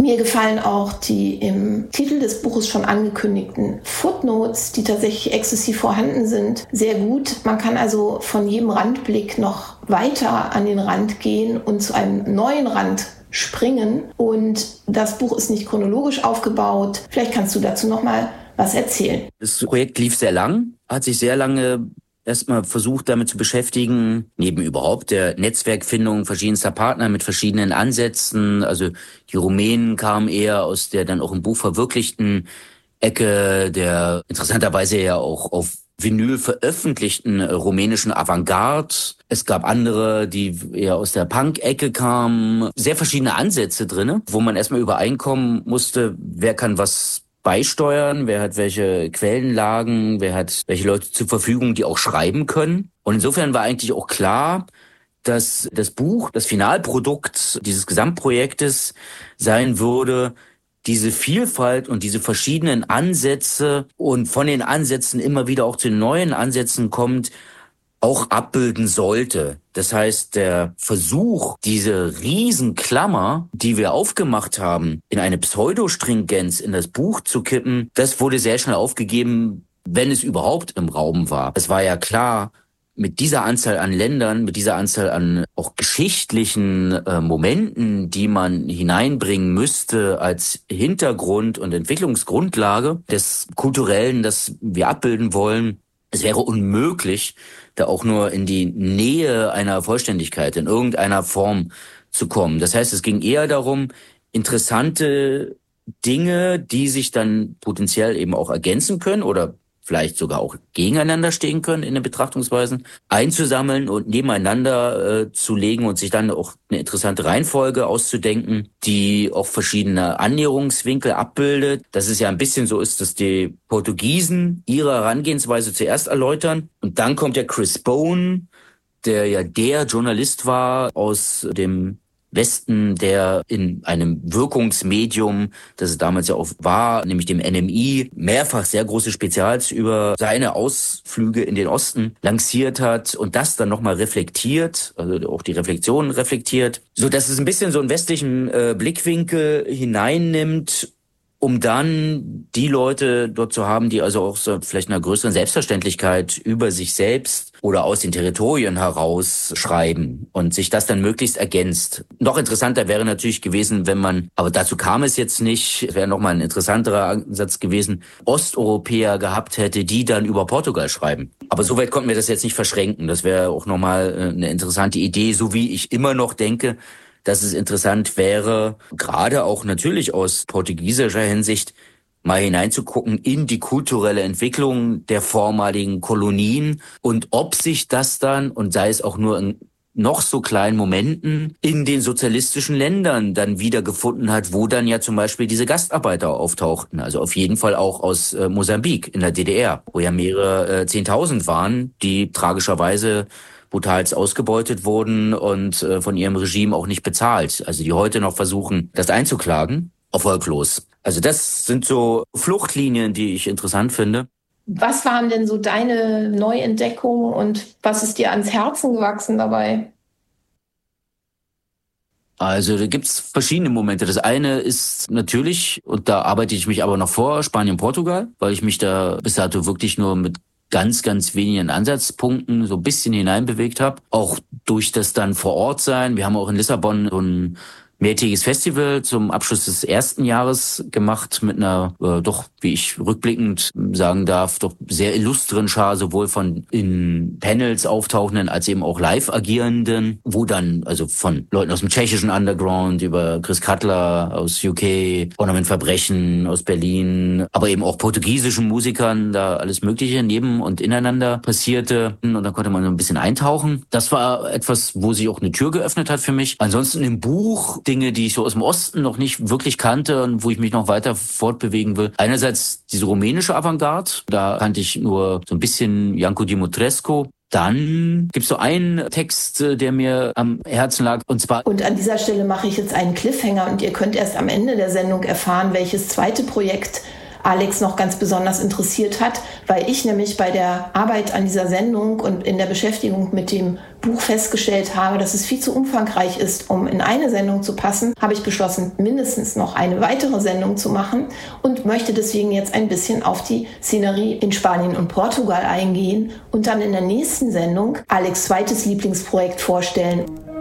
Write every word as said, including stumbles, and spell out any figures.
Mir gefallen auch die im Titel des Buches schon angekündigten Footnotes, die tatsächlich exzessiv vorhanden sind, sehr gut. Man kann also von jedem Randblick noch weiter an den Rand gehen und zu einem neuen Rand springen. Und das Buch ist nicht chronologisch aufgebaut. Vielleicht kannst du dazu noch mal was erzählen. Das Projekt lief sehr lang, hat sich sehr lange erstmal versucht, damit zu beschäftigen, neben überhaupt der Netzwerkfindung verschiedenster Partner mit verschiedenen Ansätzen. Also die Rumänen kamen eher aus der dann auch im Buch verwirklichten Ecke der interessanterweise ja auch auf Vinyl veröffentlichten rumänischen Avantgarde. Es gab andere, die eher aus der Punk-Ecke kamen. Sehr verschiedene Ansätze drinne, wo man erstmal übereinkommen musste, wer kann was beisteuern, wer hat welche Quellenlagen, wer hat welche Leute zur Verfügung, die auch schreiben können. Und insofern war eigentlich auch klar, dass das Buch, das Finalprodukt dieses Gesamtprojektes sein würde, diese Vielfalt und diese verschiedenen Ansätze und von den Ansätzen immer wieder auch zu neuen Ansätzen kommt, auch abbilden sollte. Das heißt, der Versuch, diese Riesenklammer, die wir aufgemacht haben, in eine Pseudostringenz in das Buch zu kippen, das wurde sehr schnell aufgegeben, wenn es überhaupt im Raum war. Es war ja klar, mit dieser Anzahl an Ländern, mit dieser Anzahl an auch geschichtlichen äh, Momenten, die man hineinbringen müsste als Hintergrund und Entwicklungsgrundlage des Kulturellen, das wir abbilden wollen, es wäre unmöglich, da auch nur in die Nähe einer Vollständigkeit in irgendeiner Form zu kommen. Das heißt, es ging eher darum, interessante Dinge, die sich dann potenziell eben auch ergänzen können oder vielleicht sogar auch gegeneinander stehen können in den Betrachtungsweisen, einzusammeln und nebeneinander äh, zu legen und sich dann auch eine interessante Reihenfolge auszudenken, die auch verschiedene Annäherungswinkel abbildet. Dass es ja ein bisschen so ist, dass die Portugiesen ihre Herangehensweise zuerst erläutern und dann kommt ja Chris Bone, der ja der Journalist war aus dem Westen, der in einem Wirkungsmedium, das es damals ja auch war, nämlich dem N M I, mehrfach sehr große Spezials über seine Ausflüge in den Osten lanciert hat und das dann nochmal reflektiert, also auch die Reflexionen reflektiert, so dass es ein bisschen so einen westlichen äh, Blickwinkel hineinnimmt, um dann die Leute dort zu haben, die also auch so vielleicht einer größeren Selbstverständlichkeit über sich selbst oder aus den Territorien heraus schreiben und sich das dann möglichst ergänzt. Noch interessanter wäre natürlich gewesen, wenn man, aber dazu kam es jetzt nicht, es wäre nochmal ein interessanterer Ansatz gewesen, Osteuropäer gehabt hätte, die dann über Portugal schreiben. Aber soweit konnten wir das jetzt nicht verschränken. Das wäre auch nochmal eine interessante Idee, so wie ich immer noch denke, dass es interessant wäre, gerade auch natürlich aus portugiesischer Hinsicht, mal hineinzugucken in die kulturelle Entwicklung der vormaligen Kolonien und ob sich das dann, und sei es auch nur in noch so kleinen Momenten, in den sozialistischen Ländern dann wiedergefunden hat, wo dann ja zum Beispiel diese Gastarbeiter auftauchten. Also auf jeden Fall auch aus äh, Mosambik in der D D R, wo ja mehrere äh, Zehntausend waren, die tragischerweise brutalst ausgebeutet wurden und äh, von ihrem Regime auch nicht bezahlt. Also die heute noch versuchen, das einzuklagen, erfolglos. Also das sind so Fluchtlinien, die ich interessant finde. Was waren denn so deine Neuentdeckungen und was ist dir ans Herzen gewachsen dabei? Also da gibt's verschiedene Momente. Das eine ist natürlich, und da arbeite ich mich aber noch vor, Spanien, Portugal, weil ich mich da bis dato wirklich nur mit ganz, ganz wenigen Ansatzpunkten so ein bisschen hineinbewegt habe. Auch durch das dann vor Ort sein. Wir haben auch in Lissabon so ein mehrtägiges Festival zum Abschluss des ersten Jahres gemacht mit einer äh, doch, wie ich rückblickend sagen darf, doch sehr illustren Schar, sowohl von in Panels auftauchenden als eben auch live agierenden, wo dann also von Leuten aus dem tschechischen Underground über Chris Cutler aus U K, Ornament Verbrechen aus Berlin, aber eben auch portugiesischen Musikern, da alles Mögliche neben und ineinander passierte und da konnte man so ein bisschen eintauchen. Das war etwas, wo sich auch eine Tür geöffnet hat für mich. Ansonsten im Buch Dinge, die ich so aus dem Osten noch nicht wirklich kannte und wo ich mich noch weiter fortbewegen will. Einerseits diese rumänische Avantgarde, da kannte ich nur so ein bisschen Janko Dimitrescu. Dann gibt's so einen Text, der mir am Herzen lag, und zwar... Und an dieser Stelle mache ich jetzt einen Cliffhanger und ihr könnt erst am Ende der Sendung erfahren, welches zweite Projekt Alex noch ganz besonders interessiert hat, weil ich nämlich bei der Arbeit an dieser Sendung und in der Beschäftigung mit dem Buch festgestellt habe, dass es viel zu umfangreich ist, um in eine Sendung zu passen, habe ich beschlossen, mindestens noch eine weitere Sendung zu machen und möchte deswegen jetzt ein bisschen auf die Szenerie in Spanien und Portugal eingehen und dann in der nächsten Sendung Alex' zweites Lieblingsprojekt vorstellen.